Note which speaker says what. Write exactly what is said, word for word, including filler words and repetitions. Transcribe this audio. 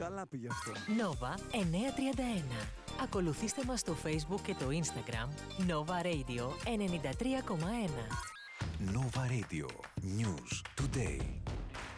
Speaker 1: Καλά πήγε αυτό.
Speaker 2: Nova εννιακόσια τριάντα ένα. Ακολουθήστε μας στο Facebook και το Instagram Nova Radio ενενήντα τρία κόμμα ένα.
Speaker 3: Nova Radio. News Today.